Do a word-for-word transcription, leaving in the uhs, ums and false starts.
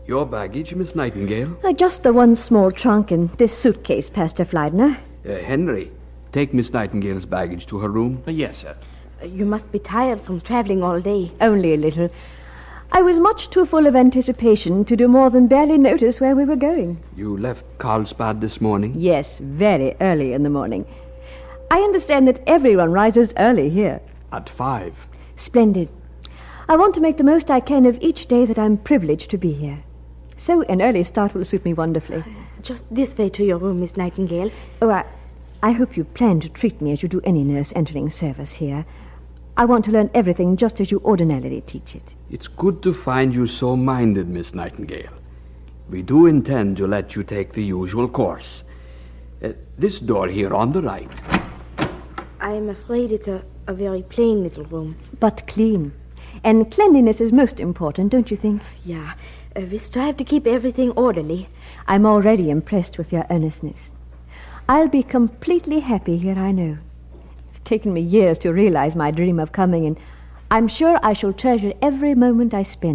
Your baggage, Miss Nightingale? Uh, just the one small trunk in this suitcase, Pastor Fleidner. Uh, Henry, take Miss Nightingale's baggage to her room. Uh, yes, sir. You must be tired from traveling all day. Only a little. I was much too full of anticipation to do more than barely notice where we were going. You left Carlsbad this morning? Yes, very early in the morning. I understand that everyone rises early here. At five. Splendid. I want to make the most I can of each day that I'm privileged to be here. So an early start will suit me wonderfully. Just this way to your room, Miss Nightingale. Oh, I, I hope you plan to treat me as you do any nurse entering service here. I want to learn everything just as you ordinarily teach it. It's good to find you so minded, Miss Nightingale. We do intend to let you take the usual course. Uh, this door here on the right. I'm afraid it's a, a very plain little room. But clean. And cleanliness is most important, don't you think? Yeah, uh, we strive to keep everything orderly. I'm already impressed with your earnestness. I'll be completely happy here, I know. It's taken me years to realize my dream of coming, and I'm sure I shall treasure every moment I spend.